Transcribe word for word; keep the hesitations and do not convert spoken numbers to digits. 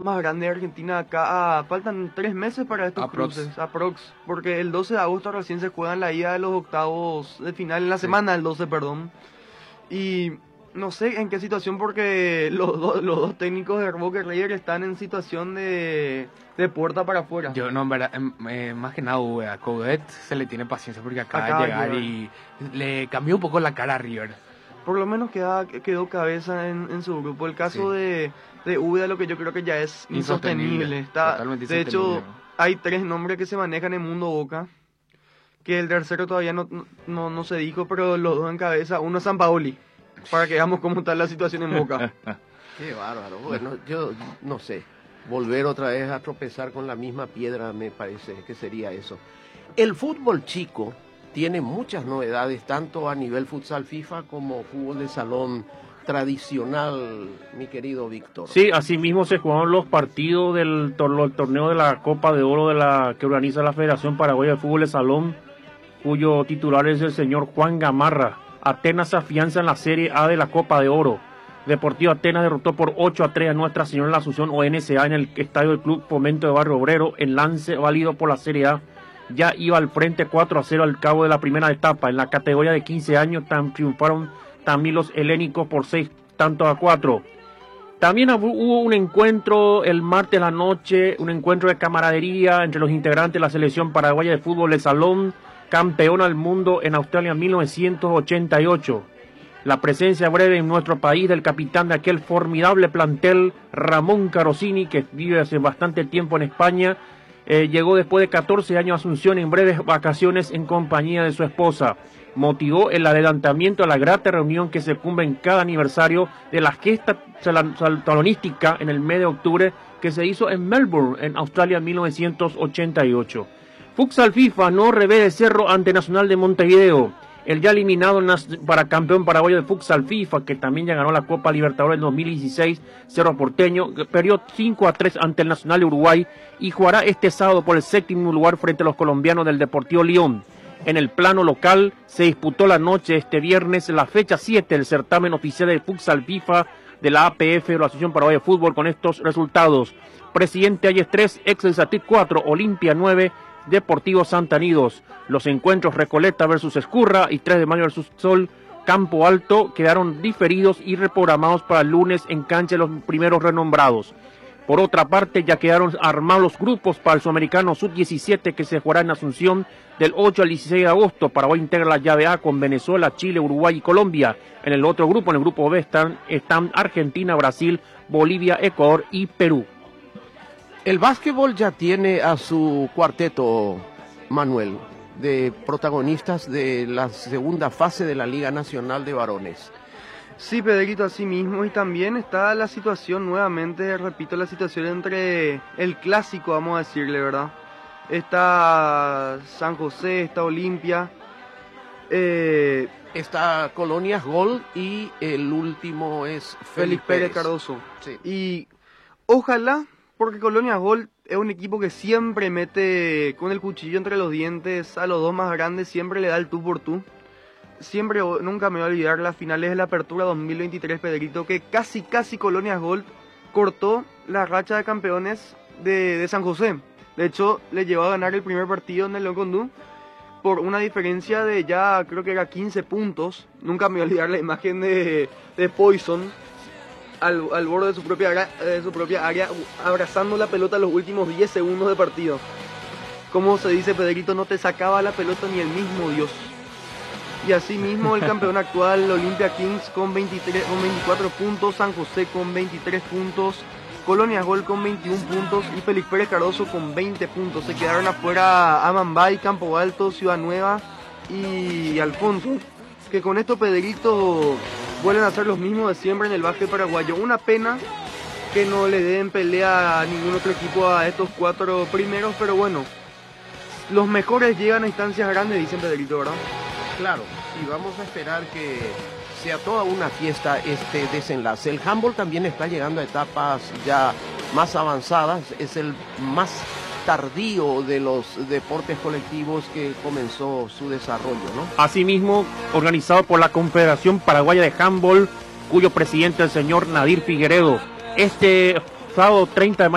más grandes de Argentina acá. Ah, faltan tres meses para estos Aprox. cruces, aprox, porque el doce de agosto recién se juegan la ida de los octavos de final, en la Sí. semana del doce, perdón. Y no sé en qué situación, porque los, do- los dos técnicos de Boca y River están en situación de, de puerta para afuera. Yo, no, en verdad, em, eh, más que nada, güey, a Coudet se le tiene paciencia porque acaba Acaba de de llegar llegar. y le cambió un poco la cara a River. Por lo menos queda, quedó cabeza en, en su grupo. El caso Sí. de, de Úbeda, lo que yo creo que ya es Insostenible, insostenible. Está, totalmente de hecho, insostenible. hay tres nombres que se manejan en Mundo Boca, que el tercero todavía no, no, no se dijo, pero los dos en cabeza. Uno es Sampaoli, para que veamos cómo está la situación en Boca. Qué bárbaro. Bueno, yo no sé. Volver otra vez a tropezar con la misma piedra me parece que sería eso. El fútbol chico tiene muchas novedades, tanto a nivel futsal FIFA como fútbol de salón tradicional, mi querido Víctor. Sí, asimismo se jugaron los partidos del tor- el torneo de la Copa de Oro de la que organiza la Federación Paraguaya de Fútbol de Salón, cuyo titular es el señor Juan Gamarra. Atenas se afianza en la Serie A de la Copa de Oro. Deportivo Atenas derrotó por ocho a tres a Nuestra Señora de la Asunción o N S A en el estadio del Club Fomento de Barrio Obrero. El lance válido por la Serie A ya iba al frente cuatro a cero al cabo de la primera etapa. En la categoría de quince años tam, triunfaron también los helénicos por seis tantos a cuatro. También hubo un encuentro el martes a la noche, un encuentro de camaradería entre los integrantes de la selección paraguaya de fútbol de salón, campeona del mundo en Australia en mil novecientos ochenta y ocho. La presencia breve en nuestro país del capitán de aquel formidable plantel, Ramón Carosini, que vive hace bastante tiempo en España, eh, llegó después de catorce años a Asunción en breves vacaciones en compañía de su esposa. Motivó el adelantamiento a la grata reunión que se cumple en cada aniversario de la gesta salonística en el mes de octubre que se hizo en Melbourne, en Australia, en mil novecientos ochenta y ocho. Futsal FIFA no revés Cerro ante Nacional de Montevideo. El ya eliminado para campeón paraguayo de Futsal FIFA, que también ya ganó la Copa Libertadores en dos mil dieciséis, Cerro Porteño, perdió cinco a tres ante el Nacional de Uruguay y jugará este sábado por el séptimo lugar frente a los colombianos del Deportivo León. En el plano local se disputó la noche este viernes la fecha siete del certamen oficial de Futsal FIFA de la A P F, la Asociación Paraguaya de Fútbol, con estos resultados. Presidente Ayes tres, Excelsatit cuatro, Olimpia nueve, Deportivo Santanidos. Los encuentros Recoleta versus Escurra y tres de mayo versus Sol Campo Alto quedaron diferidos y reprogramados para el lunes en cancha de los primeros renombrados. Por otra parte, ya quedaron armados los grupos para el Sudamericano sub diecisiete que se jugará en Asunción del ocho al dieciséis de agosto. Paraguay integra la llave A con Venezuela, Chile, Uruguay y Colombia. En el otro grupo, en el grupo B, están, están Argentina, Brasil, Bolivia, Ecuador y Perú. El básquetbol ya tiene a su cuarteto, Manuel, de protagonistas de la segunda fase de la Liga Nacional de Varones. Sí, Pedrito, así mismo. Y también está la situación, nuevamente, repito, la situación entre el clásico, vamos a decirle, ¿verdad? Está San José, está Olimpia. Eh, Está Colonias Gold y el último es Félix Félix Pérez Pérez Cardoso. Sí. Y ojalá, porque Colonia Gold es un equipo que siempre mete con el cuchillo entre los dientes a los dos más grandes, siempre le da el tú por tú. Siempre, nunca me voy a olvidar las finales de la Apertura dos mil veintitrés, Pedrito, que casi, casi Colonias Gold cortó la racha de campeones de, de San José. De hecho, le llevó a ganar el primer partido en el León Condú por una diferencia de ya, creo que era quince puntos. Nunca me voy a olvidar la imagen de, de Poison al, al borde de su, propia, de su propia área, abrazando la pelota los últimos diez segundos de partido. Como se dice, Pedrito, no te sacaba la pelota ni el mismo Dios. Y así mismo el campeón actual, Olimpia Kings, con, veintitrés, con veinticuatro puntos, San José con veintitrés puntos, Colonia Gol con veintiún puntos y Félix Pérez Cardoso con veinte puntos. Se quedaron afuera Amambay, Campo Alto, Ciudad Nueva y Alfonso, que con esto, Pedrito, vuelven a ser los mismos de siempre en el básquet paraguayo. Una pena que no le den pelea a ningún otro equipo a estos cuatro primeros, pero bueno, los mejores llegan a instancias grandes, dicen, Pedrito, ¿verdad? Claro, y vamos a esperar que sea toda una fiesta este desenlace. El handball también está llegando a etapas ya más avanzadas, es el más tardío de los deportes colectivos que comenzó su desarrollo, ¿no? Asimismo, organizado por la Confederación Paraguaya de Handball, cuyo presidente es el señor Nadir Figueredo. Este sábado treinta de mayo